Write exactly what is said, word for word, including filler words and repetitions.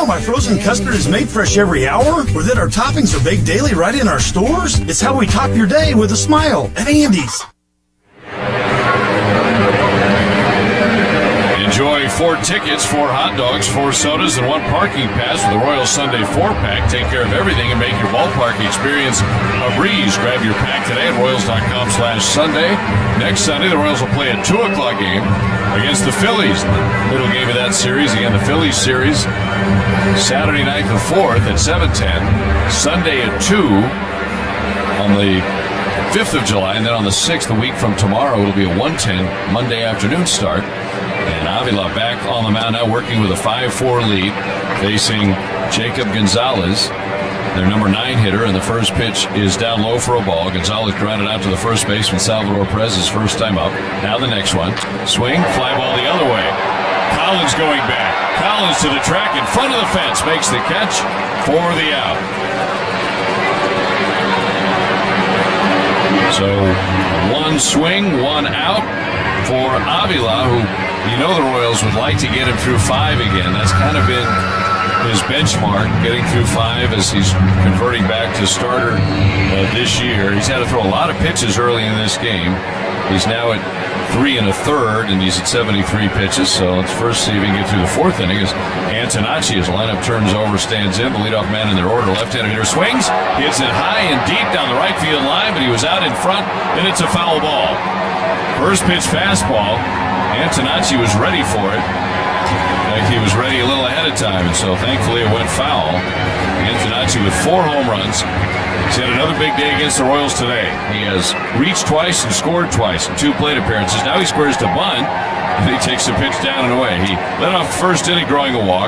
know my frozen custard is made fresh every hour? Or that our toppings are baked daily right in our stores? It's how we top your day with a smile at Andy's. Enjoy four tickets, four hot dogs, four sodas, and one parking pass with the Royals Sunday four-pack. Take care of everything and make your ballpark experience a breeze. Grab your pack today at Royals.com slash Sunday. Next Sunday, the Royals will play a two o'clock game against the Phillies. The middle game of that series, again, the Phillies series, Saturday night the fourth at seven ten. Sunday at two on the fifth of July, and then on the sixth, a week from tomorrow, it'll be a one ten Monday afternoon start. And Avila back on the mound now, working with a five four lead, facing Jacob Gonzalez, their number nine hitter, and the first pitch is down low for a ball. Gonzalez grounded out to the first baseman, Salvador Perez, his first time up. Now the next one. Swing, fly ball the other way. Collins going back. Collins to the track in front of the fence, makes the catch for the out. So one swing, one out for Avila, who you know the Royals would like to get him through five again. That's kind of been his benchmark, getting through five as he's converting back to starter uh, this year. He's had to throw a lot of pitches early in this game. He's now at three and a third, and he's at seventy-three pitches. So let's first see if he can get through the fourth inning as Antonacci, his lineup turns over, stands in. The leadoff man in their order, left-handed hitter, swings, hits it high and deep down the right field line, but he was out in front, and it's a foul ball. First pitch fastball. Antonacci was ready for it. Like he was ready a little ahead of time, and so thankfully it went foul. Antonacci with four home runs. He's had another big day against the Royals today. He has reached twice and scored twice in two plate appearances. Now he squares to bunt, and he takes the pitch down and away. He led off first inning drawing a walk.